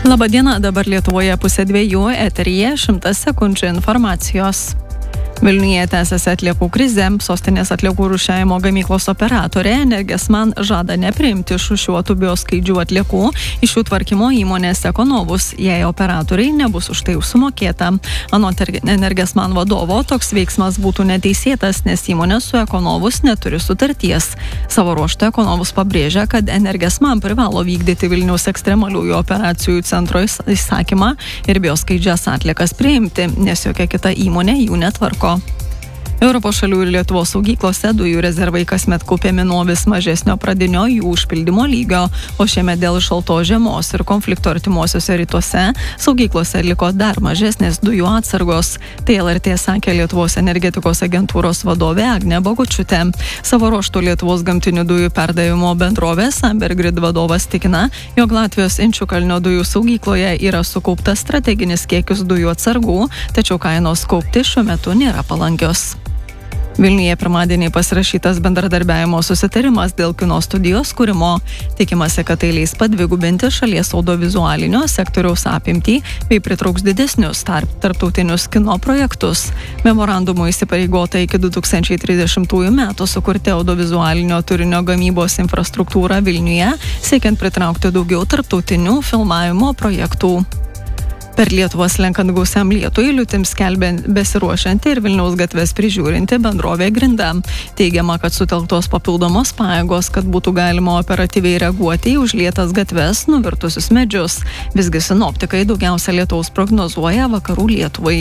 Labadiena, dabar Lietuvoje 1:02, eteryje 100 sekundžių informacijos. Vilniuje tęsiasi atliekų krizė. Sostinės atliekų rūšiavimo gamyklos operatorė Energesman žada nepriimti rūšiuotų bioskaidžių atliekų iš jų tvarkymo įmonės Ekonovus, jei operatoriai nebus už tai sumokėta. Anot Energesman vadovo, toks veiksmas būtų neteisėtas, nes įmonė su Ekonovus neturi sutarties. Savo ruožtu Ekonovus pabrėžia, kad Energesman privalo vykdyti Vilniaus ekstremaliųjų operacijų centro įsakymą ir bioskaidžias atliekas priimti, nes jokia kita įmonė jų netvarko. Europos šalių ir Lietuvos saugyklose dujų rezervai kasmet kaupiami nuo vis mažesnio pradinio jų užpildymo lygio, o šiemet dėl šaltos žiemos ir konflikto artimuosiuose rytuose saugyklose liko dar mažesnės dujų atsargos. Tai LRT sakė Lietuvos energetikos agentūros vadovė Agnė Bogučiūtė. Savo ruožtu Lietuvos gamtinių dujų perdavimo bendrovės Ambergrid vadovas tikina, jog Latvijos Inčukalnio dujų saugykloje yra sukauptas strateginis kiekis dujų atsargų, tačiau kainos kaupti šiuo metu nėra palankios. Vilniuje pirmadienį pasirašytas bendradarbiavimo susitarimas dėl kino studijos kūrimo. Tikimasi, kad tai leis padvigubinti šalies audiovizualinio sektoriaus apimtį bei pritrauks didesnius tarptautinius kino projektus. Memorandumu įsipareigota iki 2030 metų sukurti audiovizualinio turinio gamybos infrastruktūrą Vilniuje, siekiant pritraukti daugiau tarptautinių filmavimo projektų. Per Lietuvą slenkant gausiam lietui liūtims skelbia besiruošianti ir Vilniaus gatves prižiūrinti bendrovė Grinda. Teigiama, kad sutelktos papildomos pajėgos, kad būtų galima operatyviai reaguoti į užlietas gatves, nuvirtusius medžius. Visgi sinoptikai daugiausia lietaus prognozuoja vakarų Lietuvai.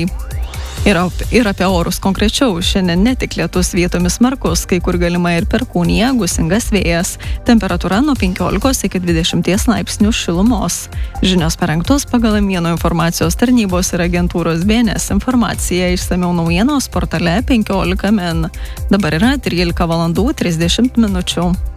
Ir apie orus konkrečiau. Šiandien ne tik lietus, vietomis smarkus, kai kur galima ir perkūnija, gūsingas vėjas. Temperatūra nuo 15 iki 20 laipsnių šilumos. Žinios parengtos pagal Mieno informacijos tarnybos ir agentūros BNS informaciją. Išsamiau naujienos portale 15 min. Dabar yra 13:30 min.